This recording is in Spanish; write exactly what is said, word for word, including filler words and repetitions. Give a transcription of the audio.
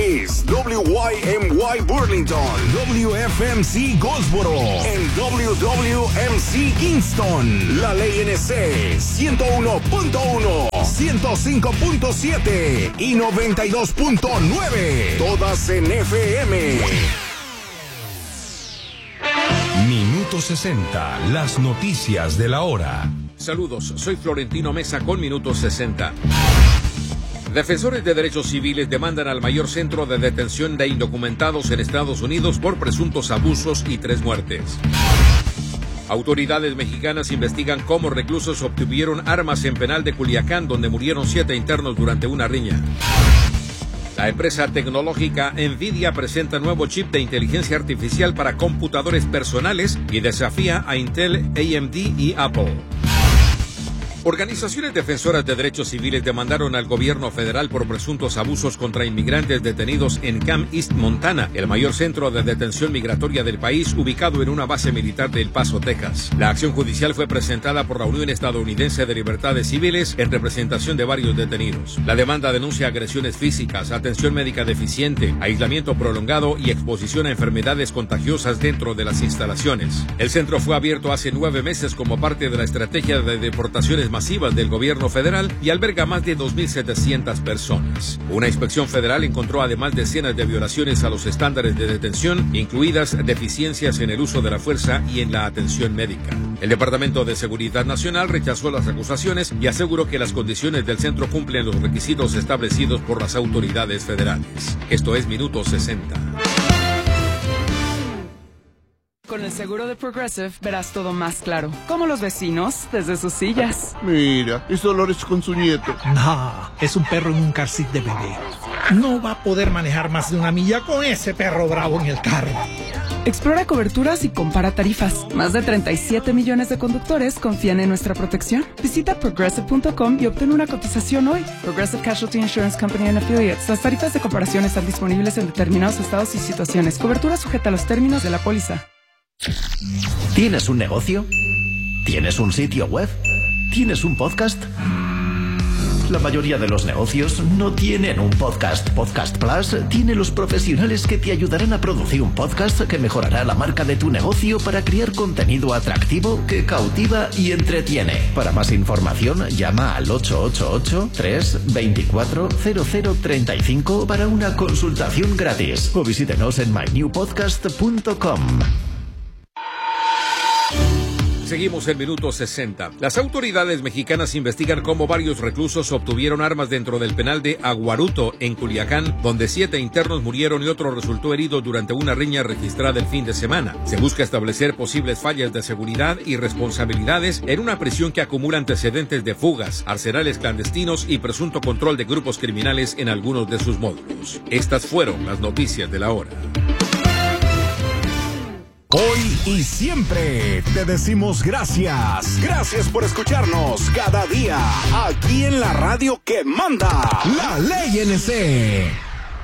East, W Y M Y Burlington, W F M C Goldsboro, en W W M C Kingston, La Ley N C ciento uno punto uno, ciento cinco punto siete y noventa y dos punto nueve, todas en F M. Minuto sesenta, las noticias de la hora. Saludos, soy Florentino Mesa con Minuto sesenta. Defensores de derechos civiles demandan al mayor centro de detención de indocumentados en Estados Unidos por presuntos abusos y tres muertes. Autoridades mexicanas investigan cómo reclusos obtuvieron armas en penal de Culiacán, donde murieron siete internos durante una riña. La empresa tecnológica Nvidia presenta nuevo chip de inteligencia artificial para computadores personales y desafía a Intel, A M D y Apple. Organizaciones defensoras de derechos civiles demandaron al gobierno federal por presuntos abusos contra inmigrantes detenidos en Camp East, Montana, el mayor centro de detención migratoria del país, ubicado en una base militar de El Paso, Texas. La acción judicial fue presentada por la Unión Estadounidense de Libertades Civiles en representación de varios detenidos. La demanda denuncia agresiones físicas, atención médica deficiente, aislamiento prolongado y exposición a enfermedades contagiosas dentro de las instalaciones. El centro fue abierto hace nueve meses como parte de la estrategia de deportaciones masivas del gobierno federal y alberga más de dos mil setecientas personas. Una inspección federal encontró además decenas de violaciones a los estándares de detención, incluidas deficiencias en el uso de la fuerza y en la atención médica. El Departamento de Seguridad Nacional rechazó las acusaciones y aseguró que las condiciones del centro cumplen los requisitos establecidos por las autoridades federales. Esto es Minuto sesenta. Con el seguro de Progressive verás todo más claro, como los vecinos desde sus sillas. Mira, es Dolores con su nieto. No, es un perro en un car seat de bebé. No va a poder manejar más de una milla con ese perro bravo en el carro. Explora coberturas y compara tarifas. Más de treinta y siete millones de conductores confían en nuestra protección. Visita progressive punto com y obtén una cotización hoy. Progressive Casualty Insurance Company and Affiliates. Las tarifas de comparación están disponibles en determinados estados y situaciones. Cobertura sujeta a los términos de la póliza. ¿Tienes un negocio? ¿Tienes un sitio web? ¿Tienes un podcast? La mayoría de los negocios no tienen un podcast. Podcast Plus tiene los profesionales que te ayudarán a producir un podcast que mejorará la marca de tu negocio para crear contenido atractivo que cautiva y entretiene. Para más información, llama al ocho ocho ocho, tres dos cuatro, cero cero tres cinco para una consultación gratis o visítenos en my new podcast punto com. Seguimos en Minuto sesenta. Las autoridades mexicanas investigan cómo varios reclusos obtuvieron armas dentro del penal de Aguaruto, en Culiacán, donde siete internos murieron y otro resultó herido durante una riña registrada el fin de semana. Se busca establecer posibles fallas de seguridad y responsabilidades en una prisión que acumula antecedentes de fugas, arsenales clandestinos y presunto control de grupos criminales en algunos de sus módulos. Estas fueron las noticias de la hora. Hoy y siempre te decimos gracias. Gracias por escucharnos cada día aquí en la radio que manda, La Ley N C.